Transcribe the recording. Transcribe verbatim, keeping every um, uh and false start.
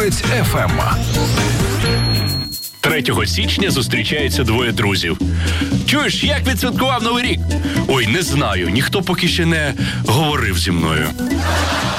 еф ем. третього січня зустрічаються двоє друзів. Чуєш, як відсвяткував Новий рік? Ой, не знаю, ніхто поки ще не говорив зі мною.